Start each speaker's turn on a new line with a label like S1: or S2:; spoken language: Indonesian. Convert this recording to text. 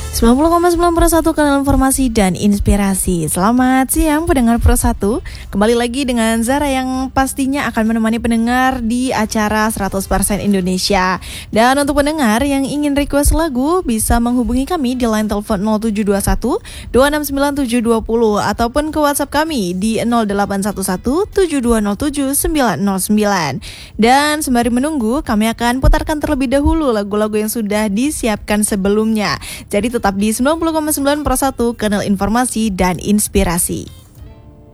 S1: 90,9 kanal informasi dan inspirasi. Selamat siang pendengar Pro 1. Kembali lagi dengan Zara yang pastinya akan menemani pendengar di acara 100% Indonesia. Dan untuk pendengar yang ingin request lagu bisa menghubungi kami di line telepon 0721 269 720 ataupun ke WhatsApp kami di 0811 7207 909. Dan sembari menunggu, kami akan putarkan terlebih dahulu lagu-lagu yang sudah disiapkan sebelumnya. Jadi tetap di 90,9 Pro 1 kanal informasi dan inspirasi.